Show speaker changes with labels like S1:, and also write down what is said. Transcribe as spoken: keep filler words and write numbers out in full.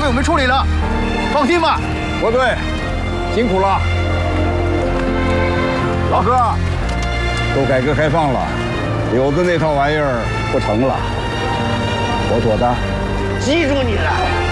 S1: 给我们处理了，放心吧。
S2: 国队，辛苦了。老哥，都改革开放了，柳子那套玩意儿不成了，妥妥的。
S3: 记住你了。